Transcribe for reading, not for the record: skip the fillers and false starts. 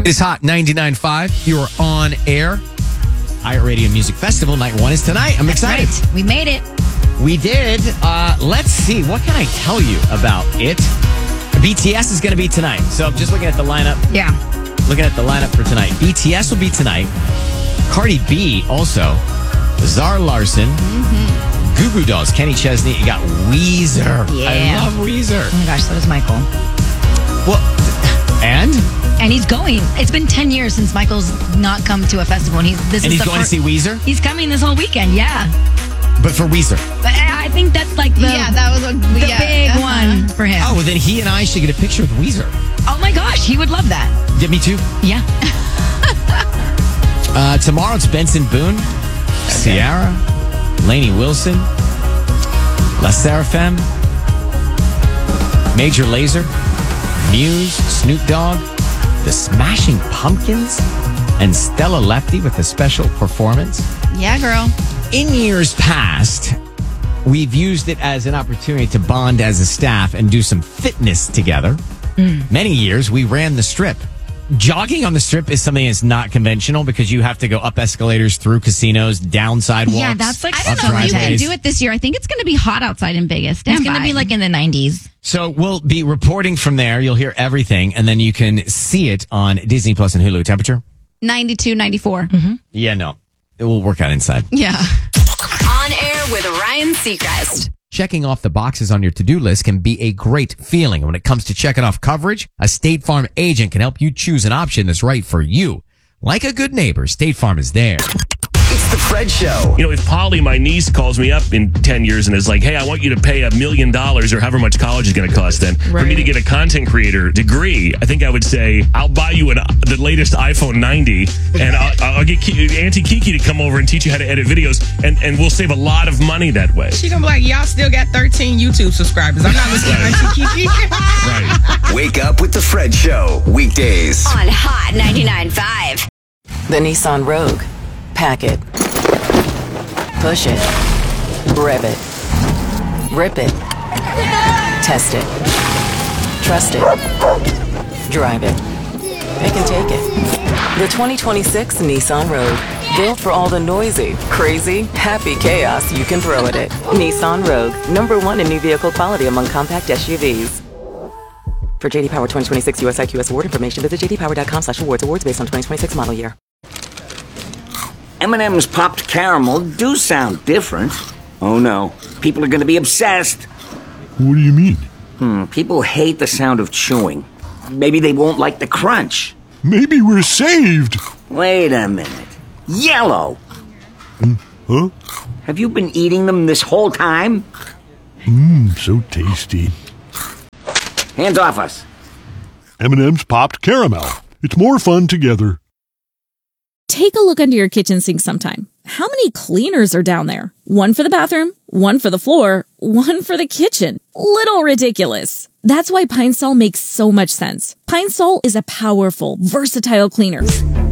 It's Hot 99.5. You are on air. iHeartRadio Music Festival. Night 1 is tonight. I'm excited. Right. We made it. We did. Let's see. What can I tell you about it? BTS is going to be tonight. So just looking at the lineup. Yeah. Looking at the lineup for tonight. BTS will be tonight. Cardi B also. Zara Larson. Goo Goo Dolls. Kenny Chesney. You got Weezer. Yeah. I love Weezer. Oh my gosh, so does Michael. Well, and he's going. It's been 10 years since Michael's not come to a festival. And he's going to see Weezer? He's coming this whole weekend, yeah. But for Weezer. But I think that's like the big one for him. Oh, well, then he and I should get a picture with Weezer. Oh my gosh, he would love that. Get me too? Yeah. Tomorrow it's Benson Boone, Ciara, Lainey Wilson, La Seraphim, Major Lazer, Muse, Snoop Dogg, The Smashing Pumpkins, and Stella Lefty with a special performance. Yeah, girl. In years past, we've used it as an opportunity to bond as a staff and do some fitness together. Many years, we ran the Strip. Jogging on the Strip is something that's not conventional because you have to go up escalators, through casinos, down sidewalks. Yeah, that's like I don't know if you can do it this year. I think it's going to be hot outside in Vegas. It's going to be like in the 90s. So we'll be reporting from there. You'll hear everything, and then you can see it on Disney Plus and Hulu. Temperature? 92, 94. Yeah, no. It will work out inside. Yeah. On air with Ryan Seacrest. Checking off the boxes on your to-do list can be a great feeling. When it comes to checking off coverage, a State Farm agent can help you choose an option that's right for you. Like a good neighbor, State Farm is there. It's the Fred Show. You know, if Polly, my niece, calls me up in 10 years and is like, hey, I want you to pay $1 million or however much college is going to cost then for me to get a content creator degree, I think I would say, I'll buy you the latest iPhone 90 and I'll get Auntie Kiki to come over and teach you how to edit videos and we'll save a lot of money that way. She gonna be like, y'all still got 13 YouTube subscribers. I'm not listening to Auntie Kiki. Right. Wake up with the Fred Show. Weekdays. On Hot 99.5. The Nissan Rogue. Pack it. Push it. Rev it. Rip it. Test it. Trust it. Drive it. Pick and take it. The 2026 Nissan Rogue. Built for all the noisy, crazy, happy chaos you can throw at it. Nissan Rogue. #1 in new vehicle quality among compact SUVs. For JD Power 2026 US IQS award information, visit jdpower.com/awards. Awards based on 2026 model year. M&M's popped caramel do sound different. Oh no, people are going to be obsessed. What do you mean? People hate the sound of chewing. Maybe they won't like the crunch. Maybe we're saved. Wait a minute. Yellow! Huh? Have you been eating them this whole time? So tasty. Hands off us. M&M's popped caramel. It's more fun together. Take a look under your kitchen sink sometime. How many cleaners are down there? One for the bathroom, one for the floor, one for the kitchen. Little ridiculous. That's why Pine Sol makes so much sense. Pine Sol is a powerful, versatile cleaner.